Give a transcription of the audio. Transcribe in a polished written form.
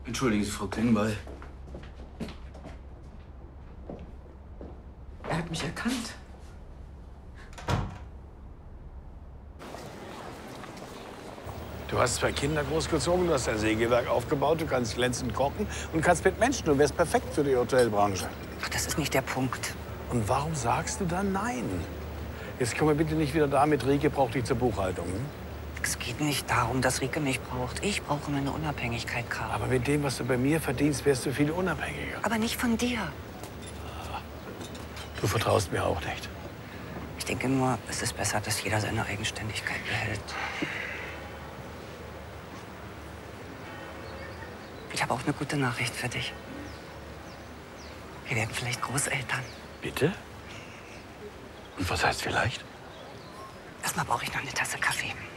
Entschuldigen Sie, Frau Klingbeil. Er hat mich erkannt. Du hast 2 Kinder großgezogen, du hast ein Sägewerk aufgebaut, du kannst glänzend kochen und kannst mit Menschen. Du wärst perfekt für die Hotelbranche. Ach, das ist nicht der Punkt. Und warum sagst du dann nein? Jetzt komm mal bitte nicht wieder da mit Rieke braucht dich zur Buchhaltung. Hm? Es geht nicht darum, dass Rieke mich braucht. Ich brauche meine Unabhängigkeit, Karl. Aber mit dem, was du bei mir verdienst, wärst du viel unabhängiger. Aber nicht von dir. Du vertraust mir auch nicht. Ich denke nur, es ist besser, dass jeder seine Eigenständigkeit behält. Ich habe auch eine gute Nachricht für dich. Wir werden vielleicht Großeltern. Bitte? Und was heißt vielleicht? Erstmal brauche ich noch eine Tasse Kaffee.